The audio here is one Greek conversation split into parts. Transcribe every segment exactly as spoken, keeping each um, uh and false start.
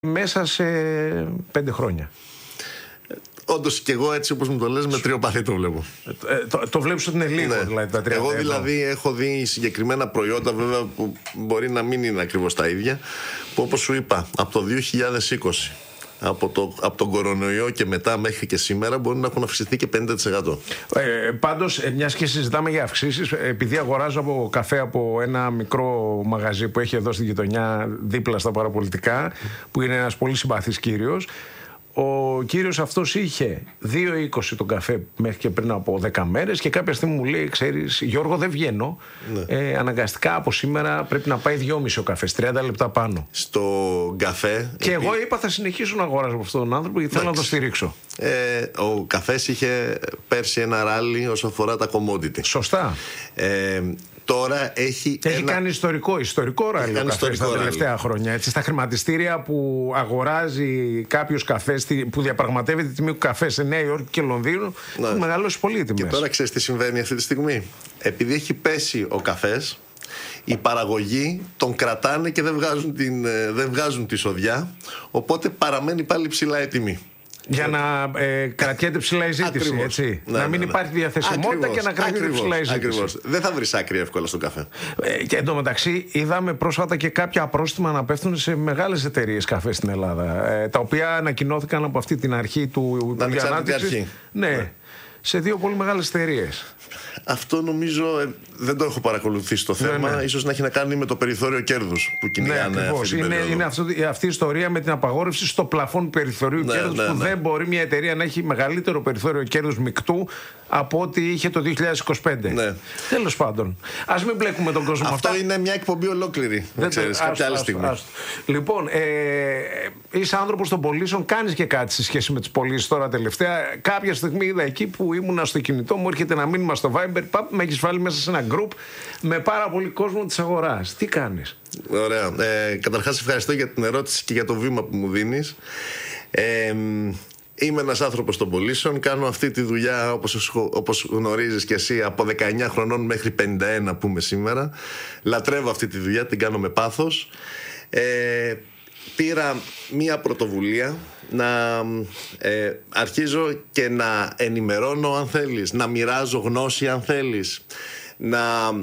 μέσα σε πέντε χρόνια. Όντως και εγώ, έτσι όπως μου το λες, με τριοπαθή το βλέπω. Ε, το το βλέπεις ότι είναι λίγο, ναι. Δηλαδή τα τριάντα. Εγώ δηλαδή έχω δει συγκεκριμένα προϊόντα, βέβαια, που μπορεί να μην είναι ακριβώς τα ίδια, που όπως σου είπα, από το δύο χιλιάδες είκοσι, από, το, από τον κορονοϊό και μετά μέχρι και σήμερα, μπορεί να έχουν αυξηθεί και πενήντα τοις εκατό. Ε, πάντως, μιας και συζητάμε για αυξήσεις, επειδή αγοράζω από καφέ από ένα μικρό μαγαζί που έχει εδώ στη γειτονιά, δίπλα στα παραπολιτικά, που είναι ένας πολύ συμπαθής κύριος. Ο κύριος αυτός είχε δύο είκοσι τον καφέ μέχρι και πριν από δέκα μέρες και κάποια στιγμή μου λέει, ξέρεις Γιώργο, δεν βγαίνω, ναι. ε, αναγκαστικά από σήμερα πρέπει να πάει δυόμισι ο καφές, τριάντα λεπτά πάνω στο καφέ. Και επί... εγώ είπα θα συνεχίσω να αγοράζω από αυτόν τον άνθρωπο γιατί θέλω να το στηρίξω. ε, Ο καφές είχε πέρσι ένα ράλι όσο αφορά τα commodity. Σωστά. ε, Τώρα έχει, έχει ένα... κάνει ιστορικό, ιστορικό ράλι ο καφές τα τελευταία ράλι. χρόνια. Έτσι, στα χρηματιστήρια που αγοράζει κάποιος καφές, που διαπραγματεύεται τη τιμή του καφέ σε Νέα Υόρκη και Λονδίνο, ναι. Έχουν μεγαλώσει πολύ οι τιμές. Και τώρα ξέρεις τι συμβαίνει αυτή τη στιγμή. Επειδή έχει πέσει ο καφές, οι παραγωγοί τον κρατάνε και δεν βγάζουν, την, δεν βγάζουν τη σοδιά, οπότε παραμένει πάλι ψηλά η τιμή. Για να ε, κρατιέται ψηλά η ζήτηση, ακριβώς. Έτσι. Ναι, να μην ναι, ναι. υπάρχει διαθεσιμότητα ακριβώς, και να κρατιέται ψηλά η ζήτηση. Ακριβώς. Δεν θα βρεις άκρη εύκολα στον καφέ. Ε, και εντωμεταξύ είδαμε πρόσφατα και κάποια απρόστιμα να πέφτουν σε μεγάλες εταιρείες καφέ στην Ελλάδα, ε, τα οποία ανακοινώθηκαν από αυτή την αρχή του ανάπτυξης. Ναι, ναι. Σε δύο πολύ μεγάλες εταιρείες. Αυτό νομίζω ε, δεν το έχω παρακολουθήσει το θέμα. Ναι, ναι. Ίσως να έχει να κάνει με το περιθώριο κέρδους που κυνηγάνε. Ναι, αυτή την είναι, είναι αυτό, αυτή η ιστορία με την απαγόρευση στο πλαφόν περιθωρίου ναι, κέρδους, ναι, που ναι. δεν μπορεί μια εταιρεία να έχει μεγαλύτερο περιθώριο κέρδους μεικτού από ό,τι είχε το δύο χιλιάδες είκοσι πέντε. Ναι. Τέλος πάντων. Ας μην μπλέκουμε τον κόσμο. Αυτό αυτά. Είναι μια εκπομπή ολόκληρη. Δεν ξέρεις, άστο, κάποια άλλη άστο, στιγμή. Άστο. Λοιπόν, ε, είσαι άνθρωπος των πωλήσεων, κάνεις και κάτι σε σχέση με τις πωλήσεις τώρα τελευταία. Κάποια στιγμή είδα εκεί που ήμουνα στο κινητό μου, έρχεται ένα μήνυμα στο Viber, παπ, με έχεις βάλει μέσα σε ένα group με πάρα πολύ κόσμο της αγοράς. Τι κάνεις? Ωραία. Ε, καταρχάς ευχαριστώ για την ερώτηση και για το βήμα που μου δίνεις. Ε, Είμαι ένας άνθρωπος των πωλήσεων. Κάνω αυτή τη δουλειά, όπως, όπως γνωρίζεις και εσύ, από δεκαεννιά χρονών μέχρι πενήντα ένα που είμαι σήμερα. Λατρεύω αυτή τη δουλειά, την κάνω με πάθος. Ε, πήρα μία πρωτοβουλία να ε, αρχίζω και να ενημερώνω αν θέλεις, να μοιράζω γνώση αν θέλεις, να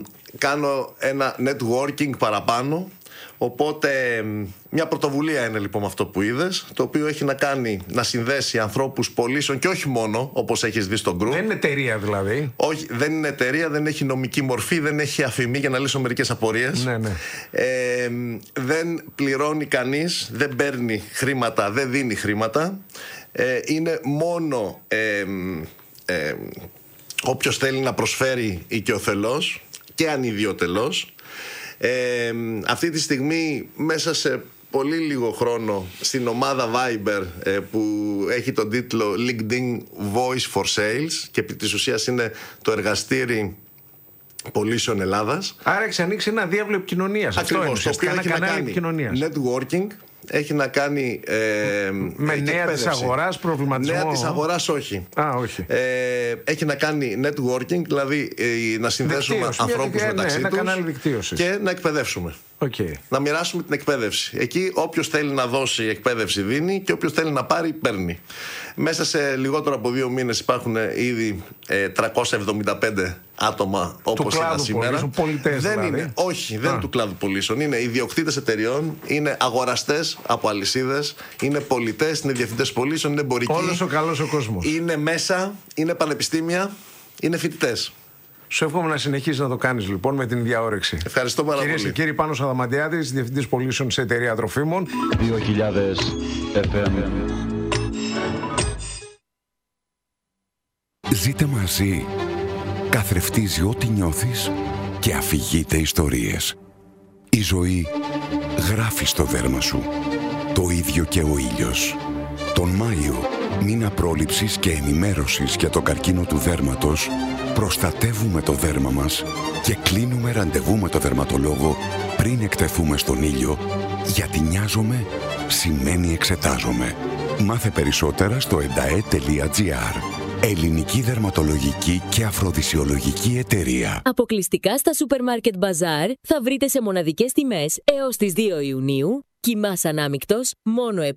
κάνω ένα networking παραπάνω. Οπότε μια πρωτοβουλία είναι λοιπόν αυτό που είδες, το οποίο έχει να κάνει να συνδέσει ανθρώπους πωλήσεων και όχι μόνο, όπως έχεις δει στο group. Δεν είναι εταιρεία δηλαδή. Όχι, δεν είναι εταιρεία, δεν έχει νομική μορφή, δεν έχει αφημί, για να λύσω μερικές απορίες. Ναι, ναι. Ε, δεν πληρώνει κανείς, δεν παίρνει χρήματα, δεν δίνει χρήματα. Ε, είναι μόνο ε, ε, όποιος θέλει να προσφέρει οικειοθελώς και ανιδιοτελώς. Ε, αυτή τη στιγμή μέσα σε πολύ λίγο χρόνο στην ομάδα Viber ε, που έχει τον τίτλο LinkedIn Voice for Sales και επί της ουσίας είναι το εργαστήρι πωλήσεων Ελλάδας. Άρα έχεις ανοίξει ένα διάβλο επικοινωνίας. Ακριβώς, το οποίο έχει να κάνει networking, έχει να κάνει ε, με νέα της αγοράς, προβληματισμό. Νέα της αγοράς όχι. Α, όχι. Ε, έχει να κάνει networking, δηλαδή ε, να συνδέσουμε δικτύωση, ανθρώπους μια, μεταξύ ναι, τους και να εκπαιδεύσουμε. Okay. Να μοιράσουμε την εκπαίδευση. Εκεί όποιος θέλει να δώσει εκπαίδευση δίνει και όποιος θέλει να πάρει παίρνει. Μέσα σε λιγότερο από δύο μήνες υπάρχουν ήδη ε, τριακόσια εβδομήντα πέντε άτομα όπως είναι σήμερα. Πολιτές, δεν δηλαδή. είναι, όχι, δεν Α. είναι του κλάδου πωλήσεων. Είναι ιδιοκτήτες εταιριών, είναι αγοραστές από αλυσίδες, είναι πολιτές, είναι διευθυντές πωλήσεων, είναι εμπορικοί. Όλος ο καλός ο κόσμος. Είναι μέσα, είναι πανεπιστήμια, είναι φοιτητές. Σου εύχομαι να συνεχίσεις να το κάνεις λοιπόν με την ίδια όρεξη. Ευχαριστώ πάρα Κυρίες πολύ. Κυρίες και κύριοι, Πάνος Αδαμαντιάδης, διευθυντής πωλήσεων σε εταιρεία τροφίμων. δύο χιλιάδες εφ εμ. Ζήτε μαζί. Καθρεφτίζει ό,τι νιώθεις και αφηγείται ιστορίες. Η ζωή γράφει στο δέρμα σου. Το ίδιο και ο ήλιος. Τον Μάιο, μήνα πρόληψης και ενημέρωσης για τον καρκίνο του δέρματος, προστατεύουμε το δέρμα μας και κλείνουμε ραντεβού με το δερματολόγο πριν εκτεθούμε στον ήλιο, γιατί νοιάζομαι σημαίνει εξετάζομαι. Μάθε περισσότερα στο εντα ε τελεία τζι άρ. Ελληνική δερματολογική και αφροδισιολογική εταιρεία. Αποκλειστικά στα Supermarket Bazaar θα βρείτε σε μοναδικές τιμές έως τις δύο Ιουνίου Κοιμάς ανάμεικτος μόνο